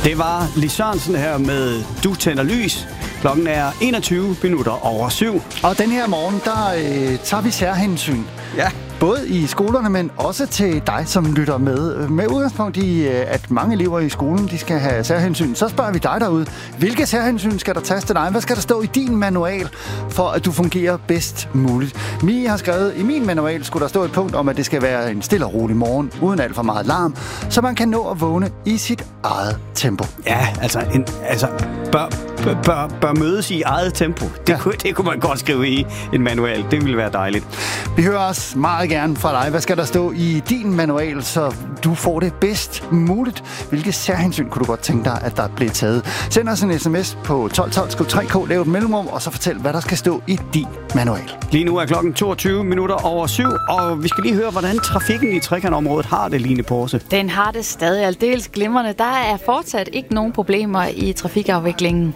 Det var Lis Sørensen her med Du tænder lys. Klokken er 7:21. Og den her morgen, der tager vi særhensyn. Ja. Både i skolerne, men også til dig, som lytter med. Med udgangspunkt i, at mange elever i skolen, de skal have særhensyn. Så spørger vi dig derude, hvilke særhensyn skal der tages til dig? Hvad skal der stå i din manual, for at du fungerer bedst muligt? Mie har skrevet, i min manual skulle der stå et punkt om, at det skal være en stille og rolig morgen, uden alt for meget larm, så man kan nå at vågne i sit eget tempo. Ja, bør mødes i eget tempo. Det kunne man godt skrive i en manual. Det ville være dejligt. Vi hører også meget gerne fra dig. Hvad skal der stå i din manual, så du får det bedst muligt? Hvilke særhensyn kunne du godt tænke dig, at der bliver taget? Send os en sms på 1212, skriv 3K, lav et mellemrum, og så fortæl, hvad der skal stå i din manual. Lige nu er klokken 7:22, og vi skal lige høre, hvordan trafikken i trekantområdet har det, Line Porse. Den har det stadig aldeles glimrende. Der er fortsat ikke nogen problemer i trafikafviklingen.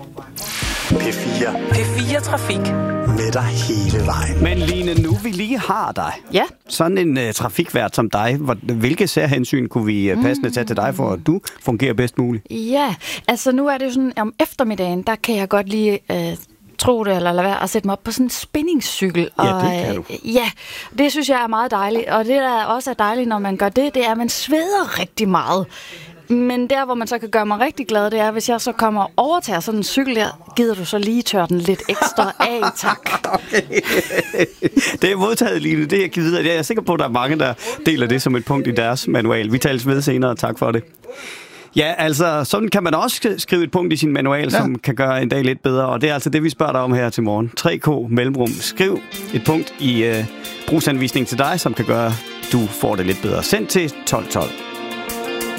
P4 Trafik. Med dig hele vejen. Men Line, nu vi lige har dig. Ja. Sådan en trafikvært som dig, hvilke særhensyn kunne vi passende tage til dig, for at du fungerer bedst muligt? Ja, altså nu er det jo sådan, om eftermiddagen, der kan jeg godt lige tro det, eller lade være at sætte mig op på sådan en spinningscykel. Ja, det kan du. Ja, det synes jeg er meget dejligt. Og det, der også er dejligt, når man gør det, det er, at man sveder rigtig meget. Men der, hvor man så kan gøre mig rigtig glad, det er, hvis jeg så kommer og overtager sådan en cykel der, gider du så lige tørre den lidt ekstra af, tak. Okay. Det er modtaget, Line. Det er jeg givet. Jeg er sikker på, at der er mange, der deler det som et punkt i deres manual. Vi tales ved senere. Tak for det. Ja, altså, sådan kan man også skrive et punkt i sin manual, som kan gøre en dag lidt bedre. Og det er altså det, vi spørger dig om her til morgen. 3K mellemrum. Skriv et punkt i brugsanvisning til dig, som kan gøre, at du får det lidt bedre. Send til 1212.